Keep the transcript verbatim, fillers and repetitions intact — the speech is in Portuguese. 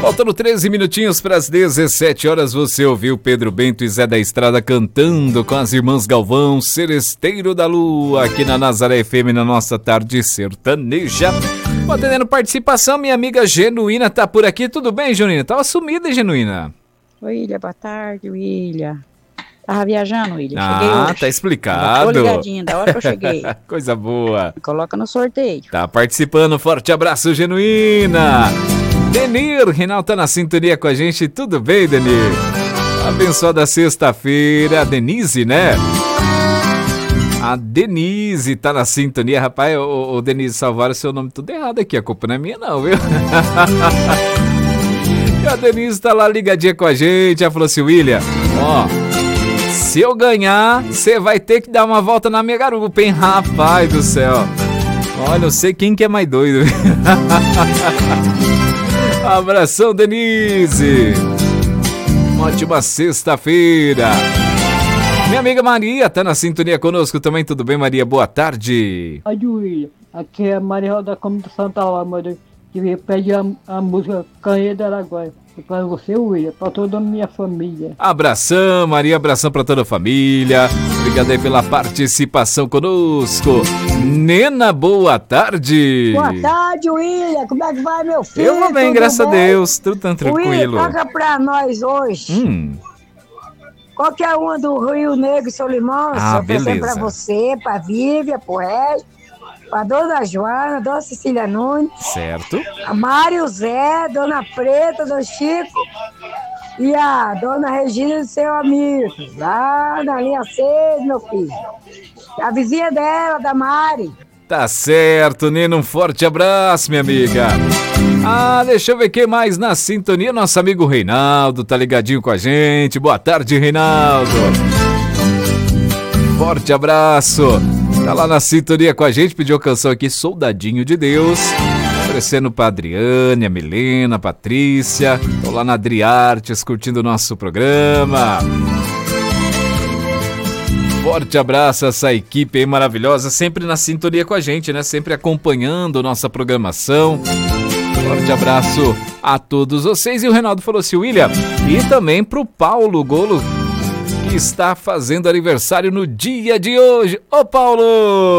Faltando treze minutinhos para as dezessete horas, você ouviu Pedro Bento e Zé da Estrada cantando com as irmãs Galvão, Seresteiro da Lua, aqui na Nazaré F M, na nossa tarde sertaneja. Atendendo participação, minha amiga Genuína tá por aqui. Tudo bem, Genuína? Tava sumida, hein, Genuína? Oi, William, boa tarde, William. Tava viajando, William. Ah, cheguei hoje. Tá explicado. Tô ligadinha, da hora que eu cheguei. Coisa boa. Me coloca no sorteio. Tá participando, forte abraço, Genuína. Denir, Rinaldo tá na sintonia com a gente. Tudo bem, Denir? Abençoada sexta-feira. A Denise, né? A Denise tá na sintonia. Rapaz, ô, ô Denise, salvaram o seu nome tudo errado aqui. A culpa não é minha não, viu? E a Denise tá lá ligadinha com a gente. Ela falou assim, William, ó, se eu ganhar, você vai ter que dar uma volta na minha garupa, hein? Rapaz do céu. Olha, eu sei quem que é mais doido. Abração, Denise. Uma ótima sexta-feira. Minha amiga Maria tá na sintonia conosco também. Tudo bem, Maria? Boa tarde. Oi, William. Aqui é a Maria da Comida Santa Laura, que pede a, a música Canhê da Araguaia. E para você, William, para toda a minha família. Abração, Maria, abração para toda a família. Obrigado aí pela participação conosco. Nena, boa tarde. Boa tarde, William. Como é que vai, meu filho? Eu vou bem, tudo graças bem? a Deus. Tudo tão tranquilo. William, toca pra nós hoje. Hum. Qualquer uma do Rio Negro e Solimão. Ah, oferecendo beleza. pra você, pra Vívia, pro Regis, pra Dona Joana, Dona Cecília Nunes, Certo. a Mário Zé, Dona Preta, Dona Chico e a Dona Regina do seu amigo, lá na linha seis, meu filho. A vizinha dela, da Mari. Tá certo, Nena, um forte abraço, minha amiga. Ah, deixa eu ver quem mais na sintonia. Nosso amigo Reinaldo tá ligadinho com a gente. Boa tarde, Reinaldo. Forte abraço. Tá lá na sintonia com a gente, pediu a canção aqui, Soldadinho de Deus. Oferecendo pra Adriane, a Milena, a Patrícia. Tô lá na Adriartes curtindo o nosso programa. Forte abraço a essa equipe aí maravilhosa, sempre na sintonia com a gente, né? Sempre acompanhando nossa programação. Forte abraço a todos vocês. E o Reinaldo falou assim, William, e também pro Paulo Golo, que está fazendo aniversário no dia de hoje. Ô, Paulo!